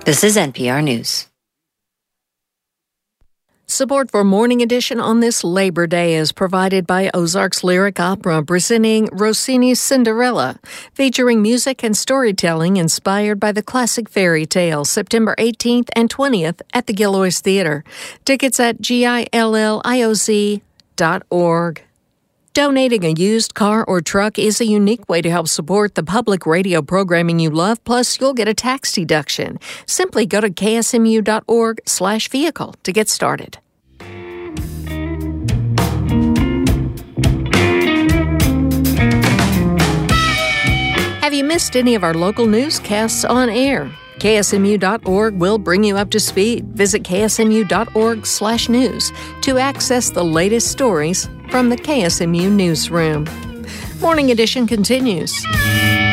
This is NPR News. Support for Morning Edition on this Labor Day is provided by Ozarks Lyric Opera, presenting Rossini's Cinderella, featuring music and storytelling inspired by the classic fairy tale, September 18th and 20th at the Gillois Theater. Tickets at gillioz.org. Donating a used car or truck is a unique way to help support the public radio programming you love, plus you'll get a tax deduction. Simply go to ksmu.org/vehicle to get started. Have you missed any of our local newscasts on air? KSMU.org will bring you up to speed. Visit ksmu.org/news to access the latest stories from the KSMU newsroom. Morning Edition continues.